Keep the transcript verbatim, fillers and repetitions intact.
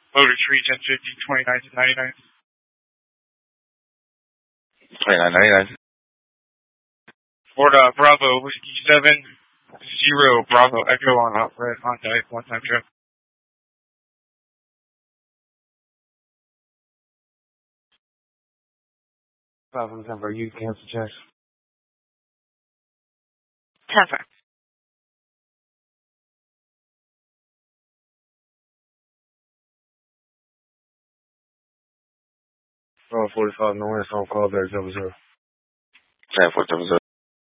Motor Tree ten fifty, twenty-nine to ninety-nine. twenty-nine ninety-nine. Ford uh, Bravo Whiskey seven zero Bravo Echo on uh, red on type one time trip. Five November, you cancel checks. Temper. Oh, forty-five Norris on call back double zero. ten four double zero.